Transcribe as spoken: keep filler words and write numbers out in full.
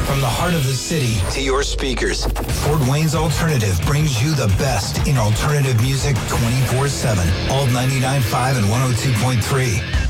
From the heart of the city to your speakers, Fort Wayne's Alternative brings you the best in alternative music twenty-four seven. Alt ninety-nine point five and one oh two point three.